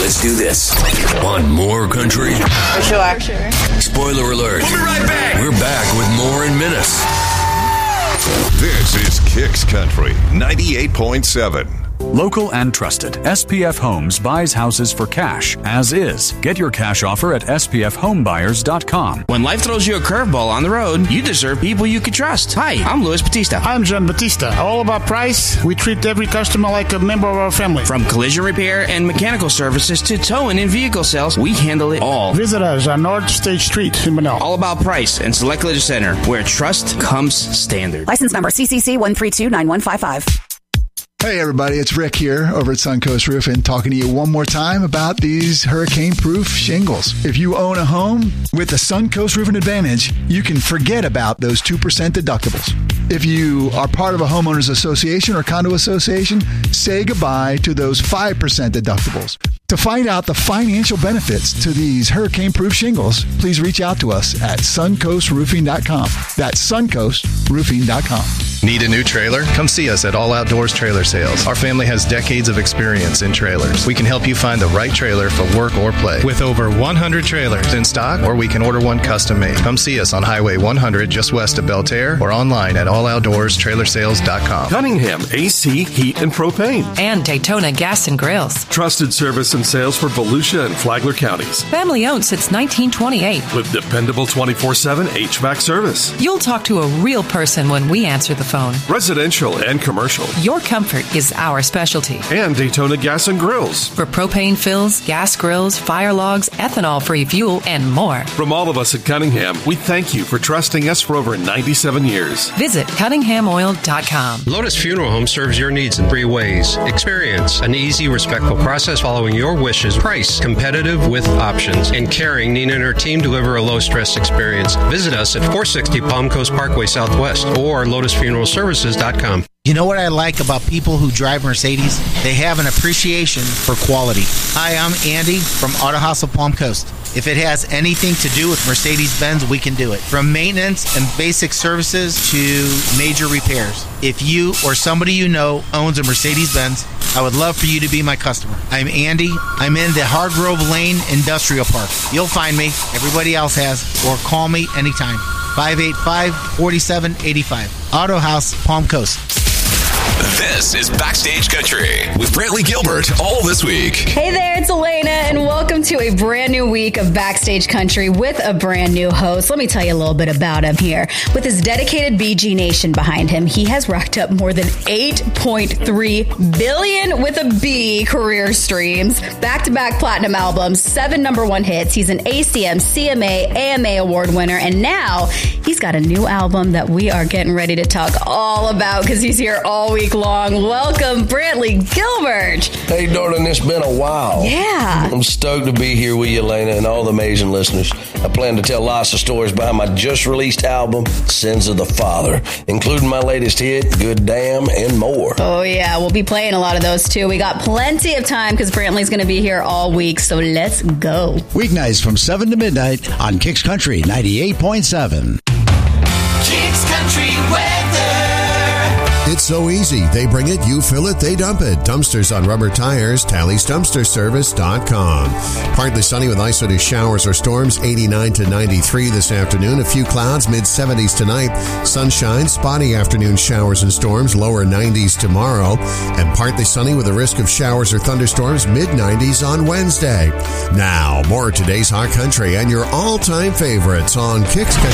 let's do this. Want more country? For sure. Spoiler alert. We'll be right back. We're back with more in minutes. This is Kicks Country 98.7. Local and trusted, SPF Homes buys houses for cash, as is. Get your cash offer at spfhomebuyers.com. When life throws you a curveball on the road, you deserve people you can trust. Hi, I'm Luis Batista. I'm John Batista. All about price. We treat every customer like a member of our family. From collision repair and mechanical services to towing and vehicle sales, we handle it all. Visit us on North State Street in Manila. All about price and Select Collision Center, where trust comes standard. License number CCC 1329155. Hey everybody, it's Rick here over at Suncoast Roofing, talking to you one more time about these hurricane-proof shingles. If you own a home with the Suncoast Roofing Advantage, you can forget about those 2% deductibles. If you are part of a homeowners association or condo association, say goodbye to those 5% deductibles. To find out the financial benefits to these hurricane-proof shingles, please reach out to us at suncoastroofing.com. That's suncoastroofing.com. Need a new trailer? Come see us at All Outdoors Trailer Sales. Our family has decades of experience in trailers. We can help you find the right trailer for work or play. With over 100 trailers in stock, or we can order one custom made. Come see us on Highway 100 just west of Belterre or online at alloutdoorstrailersales.com. Cunningham AC, Heat, and Propane. And Daytona Gas and Grills. Trusted service and sales for Volusia and Flagler counties. Family owned since 1928. With dependable 24/7 HVAC service. You'll talk to a real person when we answer the phone. Residential and commercial. Your comfort is our specialty. And Daytona Gas and Grills. For propane fills, gas grills, fire logs, ethanol-free fuel, and more. From all of us at Cunningham, we thank you for trusting us for over 97 years. Visit CunninghamOil.com. Lotus Funeral Home serves your needs in 3 ways. Experience, an easy, respectful process following your wishes. Price, competitive with options. And caring, Nina and her team deliver a low-stress experience. Visit us at 460 Palm Coast Parkway Southwest or LotusFuneralServices.com. You know what I like about people who drive Mercedes? They have an appreciation for quality. Hi, I'm Andy from Auto House of Palm Coast. If it has anything to do with Mercedes-Benz, we can do it. From maintenance and basic services to major repairs. If you or somebody you know owns a Mercedes-Benz, I would love for you to be my customer. I'm Andy. I'm in the Hargrove Lane Industrial Park. You'll find me. Everybody else has. Or call me anytime. 585-4785. Auto House, Palm Coast. This is Backstage Country with Brantley Gilbert all this week. Hey there, it's Elena, and welcome to a brand new week of Backstage Country with a brand new host. Let me tell you a little bit about him here. With his dedicated BG Nation behind him, he has racked up more than 8.3 billion with a B career streams, back-to-back platinum albums, 7 #1 hits. He's an ACM, CMA, AMA award winner, and now he's got a new album that we are getting ready to talk all about because he's here all week long. Welcome, Brantley Gilbert. Hey, darling, it's been a while. Yeah. I'm stoked to be here with you, Elena, and all the amazing listeners. I plan to tell lots of stories behind my just-released album, Sins of the Father, including my latest hit, Good Damn, and more. Oh, yeah. We'll be playing a lot of those, too. We got plenty of time because Brantley's going to be here all week, so let's go. Weeknights from 7 to midnight on Kicks Country 98.7. Kicks Country weather. It's so easy. They bring it, you fill it, they dump it. Dumpsters on rubber tires, TallysDumpsterService.com. Partly sunny with isolated showers or storms, 89 to 93 this afternoon. A few clouds, mid-70s tonight. Sunshine, spotty afternoon showers and storms, lower 90s tomorrow. And partly sunny with a risk of showers or thunderstorms, mid-90s on Wednesday. Now, more of today's hot country and your all-time favorites on Kicks Country.